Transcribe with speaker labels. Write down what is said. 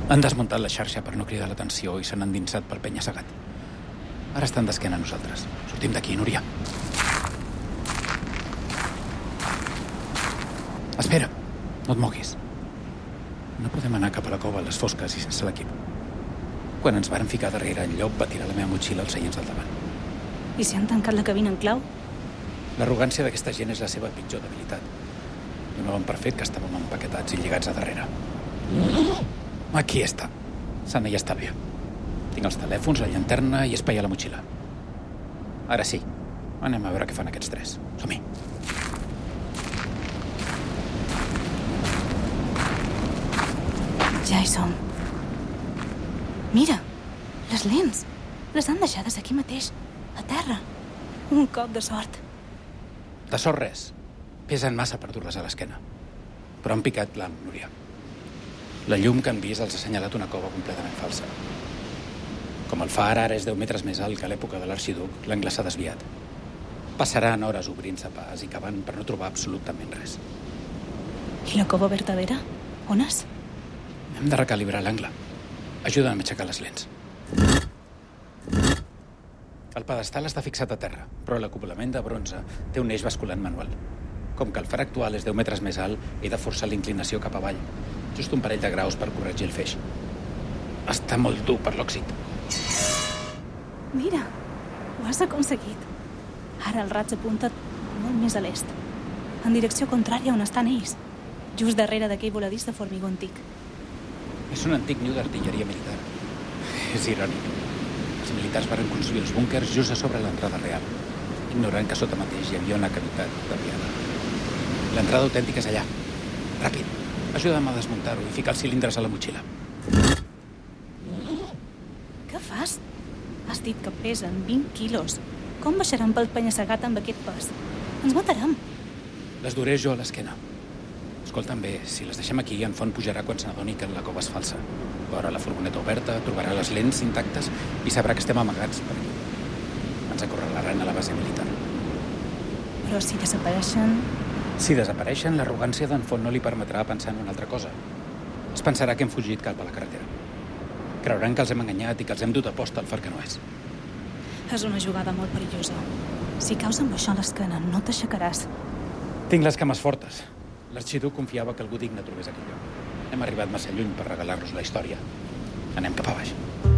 Speaker 1: Han desmuntat la xarxa per no cridar l'atenció i s'han endinsat pel penya-segat. Ara estan d'esquena a nosaltres. Sortim d'aquí, Núria. Espera, no et moguis. No podem anar cap a la cova a les fosques i sense l'equip. Quan ens varen ficar darrere, en Llop va tirar la meva motxilla als seients del davant.
Speaker 2: I si han tancat la cabina en clau?
Speaker 1: L'arrogància d'aquesta gent és la seva pitjor debilitat. Donaven per fet que estàvem empaquetats i lligats a darrere. Aquí està. Sana i estàvia. Tinc els telèfons, la llanterna i espai a la motxilla. Ara sí. Anem a veure què fan aquests tres. Som-hi.
Speaker 2: Ja hi som. Mira, les lents. Les han deixades aquí mateix, a terra. Un cop de sort.
Speaker 1: De sort res. Pesen massa per dur-les a l'esquena. Però han picat l'am, Núria. La llum que han vist els ha assenyalat una cova completament falsa. Com el far ara és 10 metres més alt que a l'època de l'arxiduc, l'angle s'ha desviat. Passaran hores obrint-se pas i cavant per no trobar absolutament res.
Speaker 2: I la cova verdadera? On és?
Speaker 1: Hem de recalibrar l'angle. Ajuda'm a aixecar les lents. El pedestal està fixat a terra, però l'acoblament de bronze té un eix basculant manual. Com que el far actual és 10 metres més alt, he de forçar l'inclinació cap avall. Just un parell de graus per corregir el feix. Està molt dur per l'òxid.
Speaker 2: Mira, ho has aconseguit. Ara el raig apunta molt més a l'est, en direcció contrària on estan ells, just darrere d'aquell voladís de formigó antic.
Speaker 1: És un antic niu d'artilleria militar. És irònic. Els militars van construir els búnkers just a sobre l'entrada real, ignorant que sota mateix hi havia una cavitat tapiada. L'entrada autèntica és allà. Ràpid, ajuda'm a desmuntar-ho i ficar els cilindres a la motxilla.
Speaker 2: Què fas? Has dit que pesen 20 quilos. Com baixaran pel penya-segat amb aquest pes? Ens matarem.
Speaker 1: Les duré jo a l'esquena. Escolta'm bé, si les deixem aquí, en Font pujarà quan se n'adoni que la cova és falsa. Veurà la furgoneta oberta, trobarà les lents intactes i sabrà que estem amagats per aquí. Ens acorralaran a la base militar.
Speaker 2: Però si desapareixen...
Speaker 1: Si desapareixen, l'arrogància d'en Font no li permetrà pensar en una altra cosa. Es pensarà que hem fugit cap a la carretera. Creuran que els hem enganyat i que els hem dut a posta al far que no és.
Speaker 2: És una jugada molt perillosa. Si caus amb això a l'esquena, no t'aixecaràs.
Speaker 1: Tinc les cames fortes. L'arxiduc confiava que algú digne trobés aquell lloc. Hem arribat massa lluny per regalar-los la història. Anem cap a baix.